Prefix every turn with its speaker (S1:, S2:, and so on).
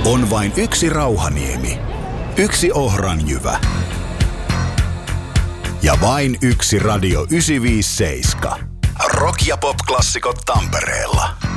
S1: On vain yksi Rauhaniemi, yksi Ohranjyvä ja vain yksi Radio 957. Rock- ja pop-klassikot Tampereella.